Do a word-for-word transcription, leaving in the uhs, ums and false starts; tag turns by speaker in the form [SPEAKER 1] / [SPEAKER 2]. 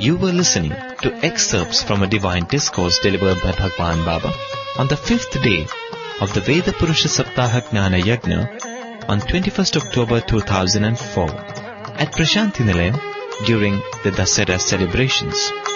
[SPEAKER 1] You were listening to excerpts from a divine discourse delivered by Bhagwan Baba on the fifth day of the Veda Purusha Saptaha Jnana Yajna on twenty-first October two thousand four at Prashanthi Nilayam during the Dasara celebrations.